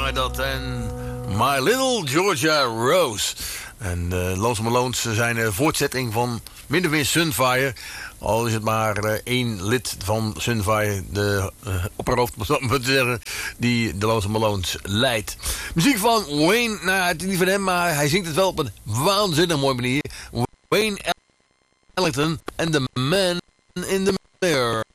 waren dat. En My Little Georgia Rose. En Lonesome Malones zijn een voortzetting van min of meer Sunfire. Al is het maar één lid van Sunfire, de opperhoofd, moet ik zeggen, die de Lonesome Malones leidt. Muziek van Wayne, nou het is niet van hem, maar hij zingt het wel op een waanzinnig mooie manier. Wayne Ellington en The Man in the Mirror.